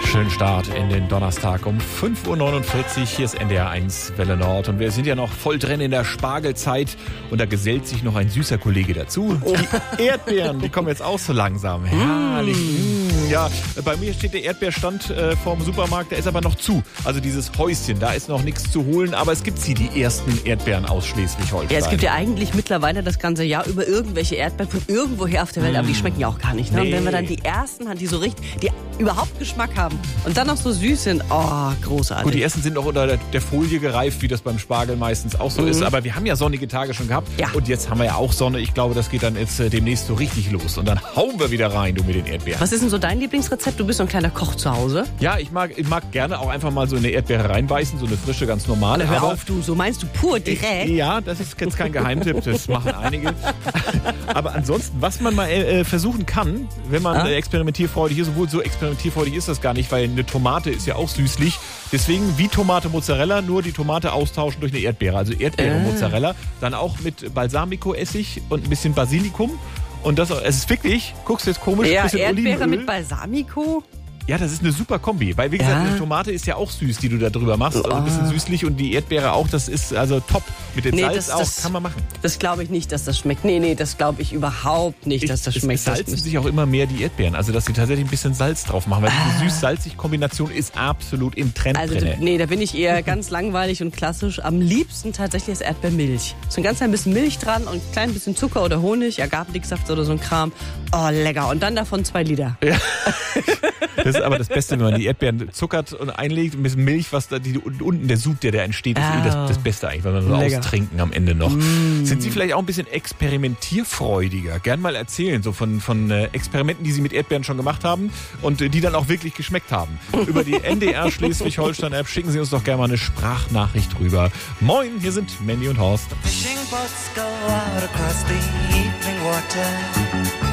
Schönen Start in den Donnerstag um 5.49 Uhr. Hier ist NDR 1 Welle Nord. Und wir sind ja noch voll drin in der Spargelzeit. Und da gesellt sich noch ein süßer Kollege dazu. Die Erdbeeren, die kommen jetzt auch so langsam. Herrlich. Ja, bei mir steht der Erdbeerstand vorm Supermarkt. Der ist aber noch zu. Also dieses Häuschen, da ist noch nichts zu holen. Aber es gibt die ersten Erdbeeren aus Schleswig-Holstein. Ja, es gibt ja eigentlich mittlerweile das ganze Jahr über irgendwelche Erdbeeren von irgendwoher auf der Welt. Aber die schmecken ja auch gar nicht. Ne? Nee. Und wenn wir dann die ersten haben, die so richtig, die überhaupt Geschmack haben und dann noch so süß sind, oh, großartig. Gut, die ersten sind noch unter der Folie gereift, wie das beim Spargel meistens auch so ist. Aber wir haben ja sonnige Tage schon gehabt. Ja. Und jetzt haben wir ja auch Sonne. Ich glaube, das geht dann jetzt demnächst so richtig los. Und dann hauen wir wieder rein, du, mit den Erdbeeren. Was ist denn so dein Lieblingsrezept? Du bist so ein kleiner Koch zu Hause. Ja, ich mag gerne auch einfach mal so eine Erdbeere reinbeißen, so eine frische, ganz normale. Hör auf, du, so meinst du pur direkt? Ja, das ist jetzt kein Geheimtipp, das machen einige. Aber ansonsten, was man mal versuchen kann, wenn man experimentierfreudig ist, obwohl so experimentierfreudig ist das gar nicht, weil eine Tomate ist ja auch süßlich. Deswegen wie Tomate Mozzarella, nur die Tomate austauschen durch eine Erdbeere. Also Erdbeere Mozzarella, dann auch mit Balsamico-Essig und ein bisschen Basilikum. Und es ist wirklich, guckst du jetzt komisch, ein Ja, bisschen Erdbeere Olivenöl. mit Balsamico. Ja, das ist eine super Kombi. Weil, wie gesagt, eine Tomate ist ja auch süß, die du da drüber machst. Also ein bisschen süßlich und die Erdbeere auch. Das ist also top. Mit dem Salz auch, kann man machen. Das glaube ich nicht, dass das schmeckt. Nee, das glaube ich überhaupt nicht, dass das schmeckt. Es salzen sich auch immer mehr die Erdbeeren. Also, dass sie tatsächlich ein bisschen Salz drauf machen. Weil diese süß-salzig-Kombination ist absolut im Trend Also, drin. nee, da bin ich eher ganz langweilig und klassisch. Am liebsten tatsächlich das Erdbeermilch. So ein ganz klein bisschen Milch dran und ein klein bisschen Zucker oder Honig, Agavendicksaft oder so ein Kram. Oh, lecker. Und dann davon 2 Liter. Ja. Das ist aber das Beste, wenn man die Erdbeeren zuckert und einlegt, ein bisschen Milch, was da unten der Sud, der entsteht, ist das Beste eigentlich, wenn man so austrinken am Ende noch. Sind Sie vielleicht auch ein bisschen experimentierfreudiger? Gern mal erzählen, so von Experimenten, die Sie mit Erdbeeren schon gemacht haben und die dann auch wirklich geschmeckt haben. Über die NDR Schleswig-Holstein-App schicken Sie uns doch gerne mal eine Sprachnachricht rüber. Moin, hier sind Mandy und Horst. Fishing boats go out across the evening water.